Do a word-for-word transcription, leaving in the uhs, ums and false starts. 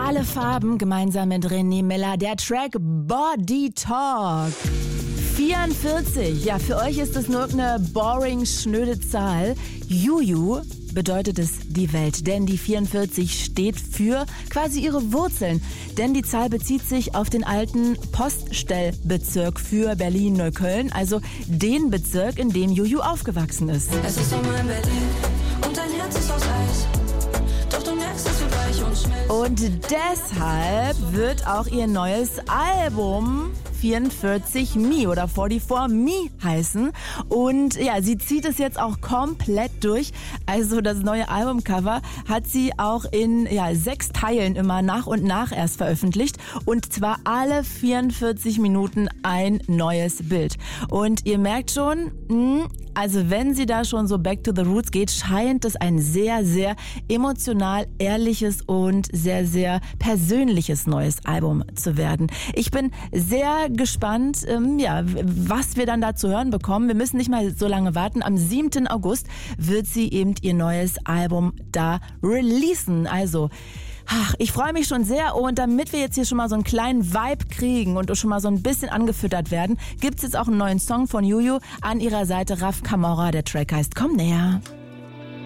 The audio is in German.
Alle Farben gemeinsam mit René Miller, der Track Body Talk. vierundvierzig, ja, für euch ist das nur eine boring, schnöde Zahl. Juju bedeutet es die Welt, denn die vierundvierzig steht für quasi ihre Wurzeln. Denn die Zahl bezieht sich auf den alten Poststellbezirk für Berlin-Neukölln, also den Bezirk, in dem Juju aufgewachsen ist. Es ist immer in Berlin und dein Herz ist aus Eis. Doch du merkst, es wird weich und schmilzt. Und deshalb wird auch ihr neues Album vierundvierzig Me oder vierundvierzig Me heißen. Und ja, sie zieht es jetzt auch komplett durch. Also das neue Albumcover hat sie auch in ja, sechs Teilen immer nach und nach erst veröffentlicht. Und zwar alle vierundvierzig Minuten ein neues Bild. Und ihr merkt schon, mh, also wenn sie da schon so back to the roots geht, scheint es ein sehr, sehr emotional, ehrliches und sehr, sehr persönliches neues Album zu werden. Ich bin sehr gespannt, ähm, ja, was wir dann da zu hören bekommen. Wir müssen nicht mal so lange warten. Am siebten August wird sie eben ihr neues Album da releasen. Also, ach, ich freue mich schon sehr, und damit wir jetzt hier schon mal so einen kleinen Vibe kriegen und schon mal so ein bisschen angefüttert werden, gibt's jetzt auch einen neuen Song von Juju an ihrer Seite, Raf Camora. Der Track heißt Komm näher.